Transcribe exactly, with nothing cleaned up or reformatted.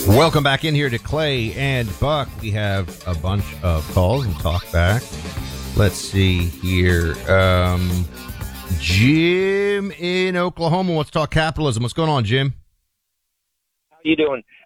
Welcome back in here to Clay and Buck. We have a bunch of calls and talk back. Let's see here. Um, Jim in Oklahoma wants to talk capitalism. What's going on, Jim? How you doing?